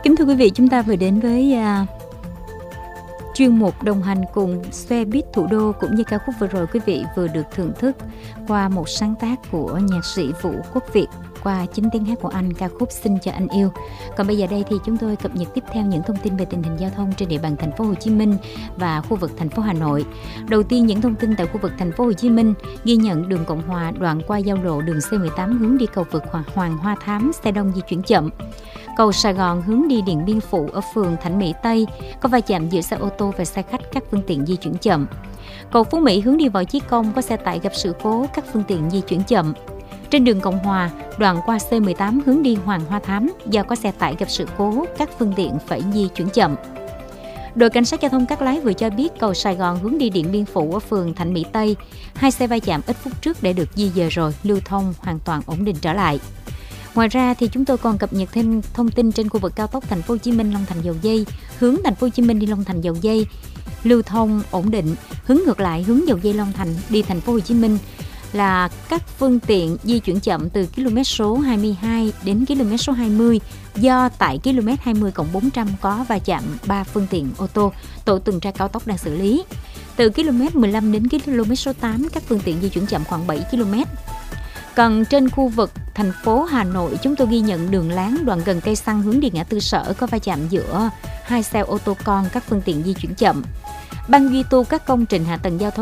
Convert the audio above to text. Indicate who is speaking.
Speaker 1: Kính thưa quý vị, chúng ta vừa đến với chuyên mục đồng hành cùng xe buýt thủ đô, cũng như ca khúc vừa rồi quý vị vừa được thưởng thức qua một sáng tác của nhạc sĩ Vũ Quốc Việt qua chính tiếng hát của anh, ca khúc Xin Cho Anh Yêu. Còn bây giờ đây thì chúng tôi cập nhật tiếp theo những thông tin về tình hình giao thông trên địa bàn thành phố Hồ Chí Minh và khu vực thành phố Hà Nội. Đầu tiên, những thông tin tại khu vực thành phố Hồ Chí Minh ghi nhận đường Cộng Hòa đoạn qua giao lộ đường C18 hướng đi cầu vượt Hoàng Hoa Thám, xe đông di chuyển chậm. Cầu Sài Gòn hướng đi Điện Biên Phủ ở phường Thạnh Mỹ Tây có va chạm giữa xe ô tô và xe khách, các phương tiện di chuyển chậm. Cầu Phú Mỹ hướng đi Võ Chí Công có xe tải gặp sự cố, các phương tiện di chuyển chậm. Trên đường Cộng Hòa, đoạn qua C18 hướng đi Hoàng Hoa Thám do có xe tải gặp sự cố, các phương tiện phải di chuyển chậm. Đội cảnh sát giao thông Cát Lái vừa cho biết cầu Sài Gòn hướng đi Điện Biên Phủ ở phường Thạnh Mỹ Tây, hai xe va chạm ít phút trước để được di dời rồi, lưu thông hoàn toàn ổn định trở lại. Ngoài ra thì chúng tôi còn cập nhật thêm thông tin trên khu vực cao tốc Thành phố Hồ Chí Minh Long Thành Dầu Giây, hướng Thành phố Hồ Chí Minh đi Long Thành Dầu Giây lưu thông ổn định, hướng ngược lại hướng Dầu Giây Long Thành đi Thành phố Hồ Chí Minh là các phương tiện di chuyển chậm từ km số 22 đến km số 20 do tại km 20+400 có va chạm 3 phương tiện ô tô, tổ tuần tra cao tốc đang xử lý. Từ km 15 đến km số 8 các phương tiện di chuyển chậm khoảng 7 km. Còn trên khu vực thành phố Hà Nội, chúng tôi ghi nhận đường láng đoạn gần cây xăng hướng đi ngã tư Sở có va chạm giữa hai xe ô tô con, các phương tiện di chuyển chậm. Ban duy tu các công trình hạ tầng giao thông